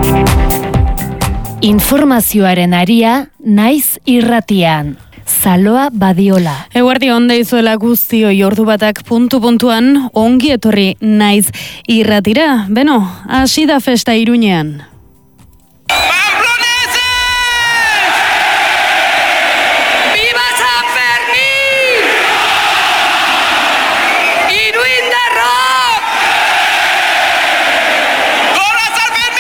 Informazioaren aria naiz irratian. Saloa Badiola. Eguerdi on deizuela guztioi, ordu batak puntu-puntuan ongi etorri naiz irratira. Beno, hasi da festa Iruñean.